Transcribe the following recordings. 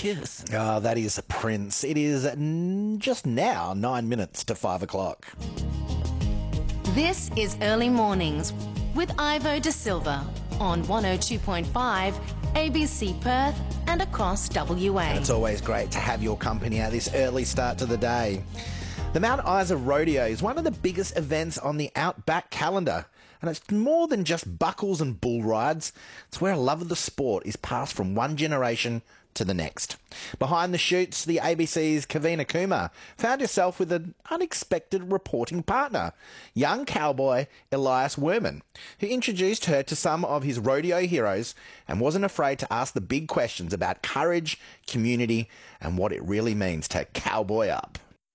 kiss. Oh, that is Prince. It is just now 9 minutes to 5 o'clock. This is Early Mornings with Ivo De Silva on 102.5 ABC Perth and across WA. And it's always great to have your company at this early start to the day. The Mount Isa Rodeo is one of the biggest events on the Outback calendar. And it's more than just buckles and bull rides. It's where a love of the sport is passed from one generation to the next. Behind the chutes, the ABC's Kavina Kumar found herself with an unexpected reporting partner, young cowboy Elias Werman, who introduced her to some of his rodeo heroes and wasn't afraid to ask the big questions about courage, community, and what it really means to cowboy up.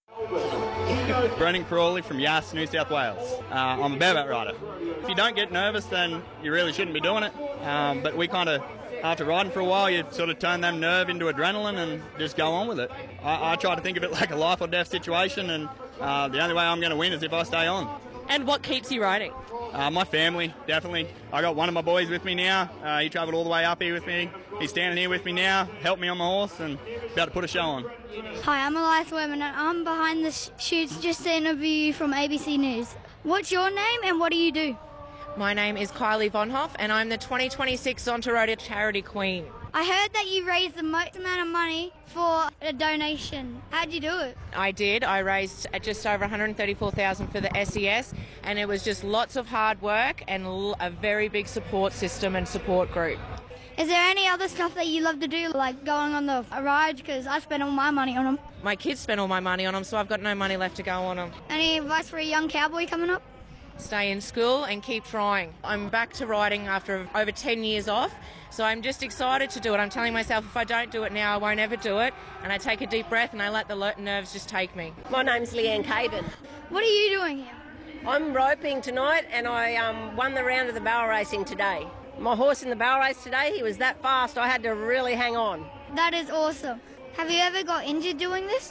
Brennan Crawley from Yass, New South Wales. I'm a bareback rider. If you don't get nervous, then you really shouldn't be doing it. But we kind of, after riding for a while, you sort of turn that nerve into adrenaline and just go on with it. I try to think of it like a life or death situation, and the only way I'm going to win is if I stay on. And what keeps you riding? My family, definitely. I got one of my boys with me now. He travelled all the way up here with me. He's standing here with me now, helped me on my horse, and about to put a show on. Hi, I'm Elias Werman, and I'm behind the chutes just to interview you from ABC News. What's your name and what do you do? My name is Kylie Vonhoff, and I'm the 2026 Zonta Rodeo Charity Queen. I heard that you raised the most amount of money for a donation. How'd you do it? I did. I raised just over $134,000 for the SES, and it was just lots of hard work and a very big support system and support group. Is there any other stuff that you love to do, like going on the rides? Because I spent all my money on them. My kids spent all my money on them, so I've got no money left to go on them. Any advice for a young cowboy coming up? Stay in school and keep trying. I'm back to riding after over 10 years off, so I'm just excited to do it. I'm telling myself if I don't do it now, I won't ever do it. And I take a deep breath and I let the nerves just take me. My name's Leanne Caben. What are you doing here? I'm roping tonight, and I won the round of the barrel racing today. My horse in the barrel race today, he was that fast, I had to really hang on. That is awesome. Have you ever got injured doing this?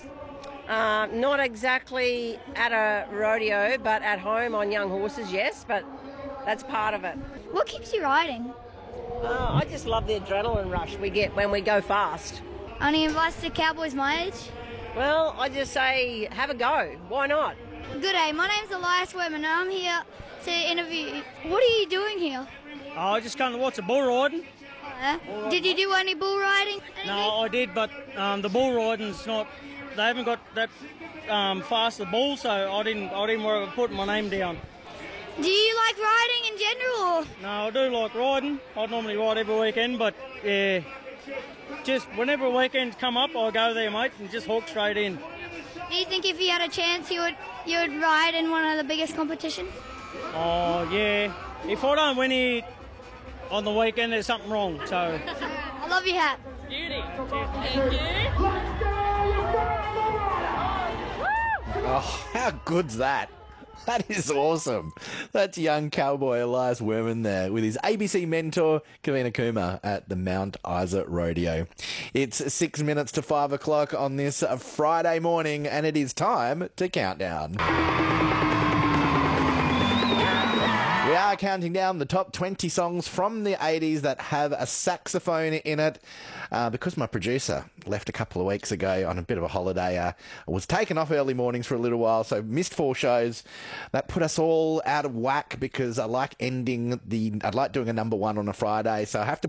Not exactly at a rodeo, but at home on young horses, yes, but that's part of it. What keeps you riding? I just love the adrenaline rush we get when we go fast. Any advice to cowboys my age? Well, I just say have a go. Why not? Good day, my name's Elias Werman and I'm here to interview you. What are you doing here? I just come to watch the bull riding. Did you do any bull riding? No, I did, but the bull riding's not. They haven't got that fast the bull, so I didn't worry about putting my name down. Do you like riding in general? Or? No, I do like riding. I normally ride every weekend, but yeah, just whenever weekends come up, I go there, mate, and just hook straight in. Do you think if you had a chance, you would ride in one of the biggest competitions? Oh yeah. If I don't win it on the weekend, there's something wrong. So. I love your hat. Beauty. Thank you. Oh, how good's that? That is awesome. That's young cowboy Elias Werman there with his ABC mentor, Kavina Kumar, at the Mount Isa Rodeo. It's 6 minutes to 5 o'clock on this Friday morning, and it is time to count down. We are counting down the top 20 songs from the 80s that have a saxophone in it. Because my producer left a couple of weeks ago on a bit of a holiday, was taken off early mornings for a little while, so missed 4 shows. That put us all out of whack because I like doing a number one on a Friday, so I have to